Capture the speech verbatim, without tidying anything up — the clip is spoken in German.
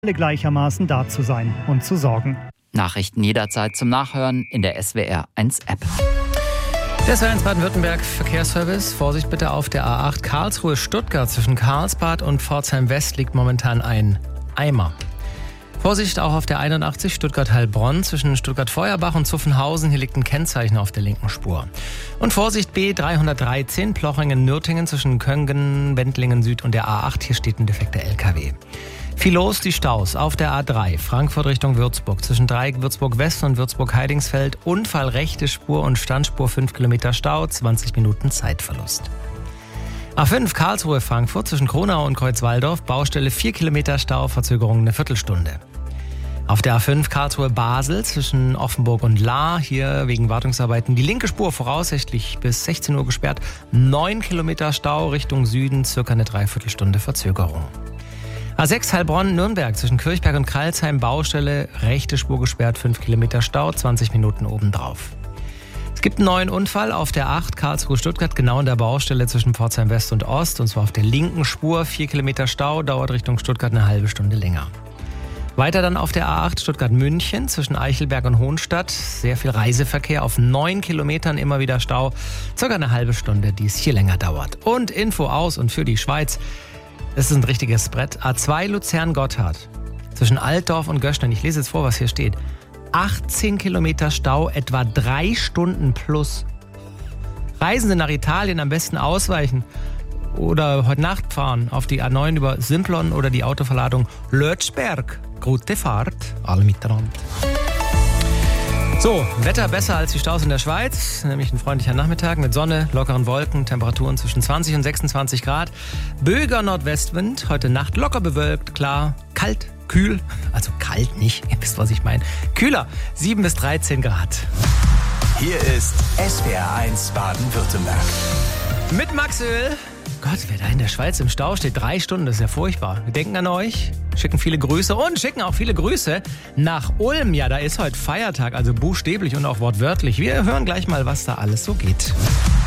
alle gleichermaßen da zu sein und zu sorgen. Nachrichten jederzeit zum Nachhören in der S W R eins App. Der S W R eins Baden-Württemberg Verkehrsservice. Vorsicht bitte auf der A acht Karlsruhe-Stuttgart. Zwischen Karlsbad und Pforzheim West liegt momentan ein Eimer. Vorsicht auch auf der einundachtzig Stuttgart-Heilbronn. Zwischen Stuttgart-Feuerbach und Zuffenhausen. Hier liegt ein Kennzeichen auf der linken Spur. Und Vorsicht B dreihundertdreizehn Plochingen-Nürtingen zwischen Köngen, Wendlingen Süd und der A acht. Hier steht ein defekter L K W. Viel los, die Staus auf der A drei, Frankfurt Richtung Würzburg, zwischen Dreieck Würzburg West und Würzburg-Heidingsfeld, Unfall, rechte Spur und Standspur, fünf Kilometer Stau, zwanzig Minuten Zeitverlust. A fünf Karlsruhe Frankfurt, zwischen Kronau und Kreuzwaldorf, Baustelle vier Kilometer Stau, Verzögerung eine Viertelstunde. Auf der A fünf Karlsruhe Basel, zwischen Offenburg und Lahr, hier wegen Wartungsarbeiten die linke Spur voraussichtlich bis sechzehn Uhr gesperrt, neun Kilometer Stau Richtung Süden, circa eine Dreiviertelstunde Verzögerung. A sechs Heilbronn-Nürnberg zwischen Kirchberg und Kralsheim, Baustelle, rechte Spur gesperrt, fünf Kilometer Stau, zwanzig Minuten obendrauf. Es gibt einen neuen Unfall auf der acht Karlsruhe-Stuttgart, genau an der Baustelle zwischen Pforzheim West und Ost, und zwar auf der linken Spur, vier Kilometer Stau, dauert Richtung Stuttgart eine halbe Stunde länger. Weiter dann auf der A acht Stuttgart-München zwischen Eichelberg und Hohenstadt, sehr viel Reiseverkehr auf neun Kilometern, immer wieder Stau, circa eine halbe Stunde, die es hier länger dauert. Und Info aus und für die Schweiz. Das ist ein richtiges Brett. A zwei Luzern-Gotthard. Zwischen Altdorf und Göschnen. Ich lese jetzt vor, was hier steht. achtzehn Kilometer Stau, etwa drei Stunden plus. Reisende nach Italien am besten ausweichen oder heute Nacht fahren auf die A neun über Simplon oder die Autoverladung Lötschberg. Gute Fahrt, alle miteinander. So, Wetter besser als die Staus in der Schweiz, nämlich ein freundlicher Nachmittag mit Sonne, lockeren Wolken, Temperaturen zwischen zwanzig und sechsundzwanzig Grad. Böiger Nordwestwind, heute Nacht locker bewölkt, klar, kalt, kühl, also kalt nicht, ihr wisst, was ich meine. Kühler, sieben bis dreizehn Grad. Hier ist S W R eins Baden-Württemberg. Mit Max Öl. Gott, wer da in der Schweiz im Stau steht, drei Stunden, das ist ja furchtbar. Wir denken an euch, schicken viele Grüße und schicken auch viele Grüße nach Ulm. Ja, da ist heute Feiertag, also buchstäblich und auch wortwörtlich. Wir hören gleich mal, was da alles so geht.